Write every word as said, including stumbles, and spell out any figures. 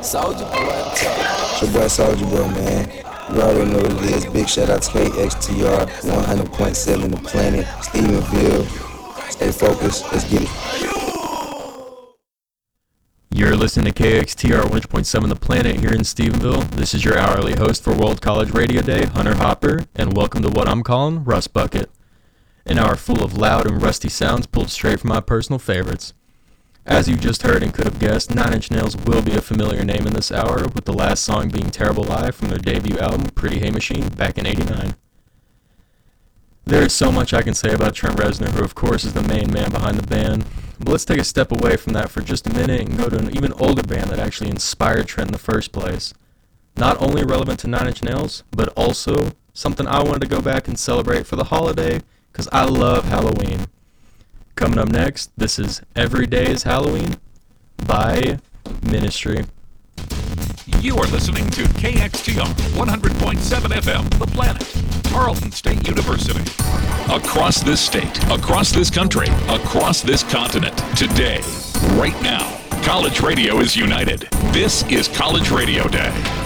Soulja Boy, It's your boy Soulja Boy, man. You already know what it is. Big shout out to K X T R, one hundred point seven The Planet, Stephenville. Stay focused. Let's get it. You're listening to K X T R one hundred point seven The Planet here in Stephenville. This is your hourly host for World College Radio Day, Hunter Hopper, and welcome to what I'm calling Rust Bucket, an hour full of loud and rusty sounds pulled straight from my personal favorites. As you just heard and could have guessed, Nine Inch Nails will be a familiar name in this hour, with the last song being Terrible Lie from their debut album, Pretty Hay Machine, back in eighty-nine. There is so much I can say about Trent Reznor, who of course is the main man behind the band, but let's take a step away from that for just a minute and go to an even older band that actually inspired Trent in the first place. Not only relevant to Nine Inch Nails, but also something I wanted to go back and celebrate for the holiday, because I love Halloween. Coming up next, this is Every Day is Halloween by Ministry. You are listening to K X T R one hundred point seven F M, The Planet, Tarleton State University. Across this state, across this country, across this continent, today, right now, college radio is united. This is College Radio Day.